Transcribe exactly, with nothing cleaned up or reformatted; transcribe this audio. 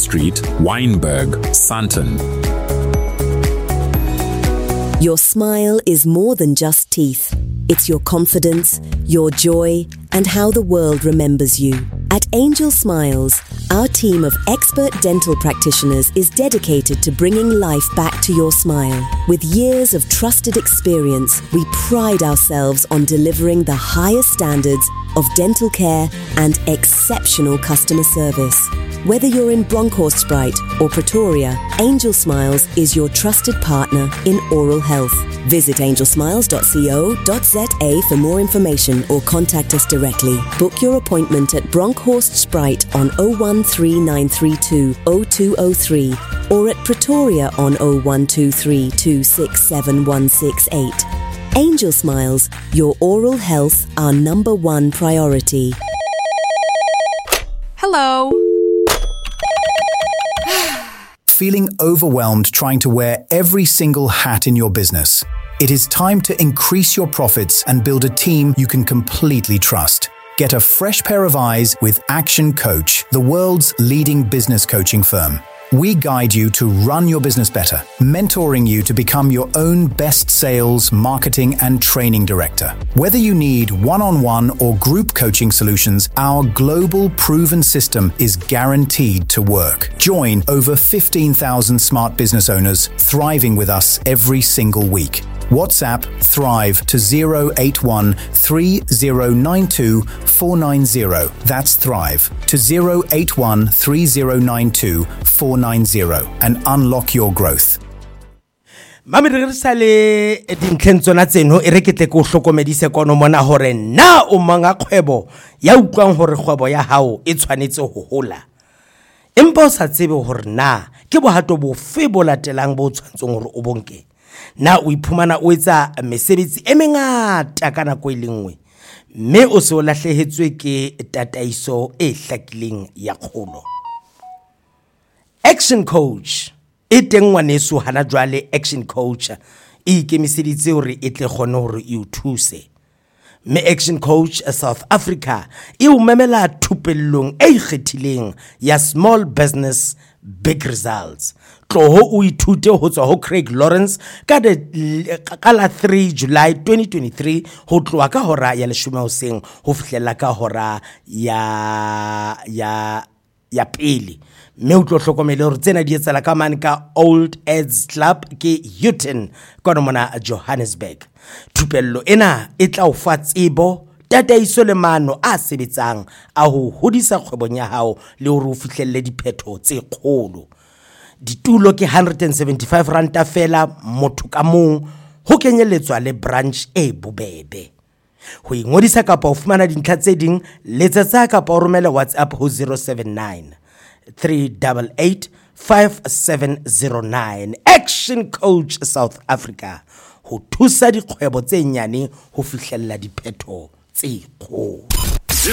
Street, Wynberg, Sandton. Your smile is more than just teeth. It's your confidence, your joy, and how the world remembers you. At Angel Smiles, our team of expert dental practitioners is dedicated to bringing life back to your smile. With years of trusted experience, we pride ourselves on delivering the highest standards of dental care and exceptional customer service. Whether you're in Bronkhorst or Pretoria, Angel Smiles is your trusted partner in oral health. Visit angel smiles dot co dot za for more information or contact us directly. Book your appointment at Bronkhorst Sprite on oh one three nine three two oh two oh three or at Pretoria on oh one two three two six seven one six eight. Angel Smiles, your oral health, our number one priority. Hello. Feeling overwhelmed trying to wear every single hat in your business? It is time to increase your profits and build a team you can completely trust. Get a fresh pair of eyes with Action Coach, the world's leading business coaching firm. We guide you to run your business better, mentoring you to become your own best sales, marketing, and training director. Whether you need one-on-one or group coaching solutions, our global proven system is guaranteed to work. Join over fifteen thousand smart business owners thriving with us every single week. WhatsApp Thrive to zero eight one three zero nine two four nine zero. That's Thrive to zero eight one three zero nine two four nine zero and unlock your growth. Mami re sale dintleng tsona tseno e re ketle go hlokomedise kono mona hore na o manga kgwebo ya utlwang hore kgwebo ya hao e tshwanetse ho hola. Empa o sa tsebe hore na ke bohato bo fe bo latelang bo tshwantseng hore o bonke. Na o iphumana o etsa mesebetsi e mengata ka nako e le nngwe mme o se o lahlehetswe ke tataiso e hlakileng ya kgolo. Action Coach e teng ngwaneso hana jwale Action Coach e ikemiseditse hore e tle kgone hore e o thuse. Me Action Coach South Africa e o memela thupellong e ikgethileng ya small business big results. Tloho o ithute ho tswa ho Craig Lawrence ka de ka la three July twenty twenty-three ho tloha ka hora ya leshome hoseng ho fihlela ka hora ya ya ya pele. Me o tlo hlokomele hore tsena di etsela ka mane ka Old Ads Club ke Houghton kwana mona Johannesburg. Thupello ena e tla o fa tsebo tataiso le mano a sebetsang a ho hodisa kgwebong ya hao le hore o fihlelle diphetho tse kgolo. Ditulo ke one hundred seventy-five ranta fela motho ka mong ho kenyelletswa le branch e bobebe. Ho ingodisa kapa ho fumana dintlha tse ding letsetsa kapa o romela WhatsApp ho zero seven nine three eight eight five seven zero nine. Action Coach South Africa ho thusa dikgwebo tse nyane ho fihlella diphetho tse kgolo.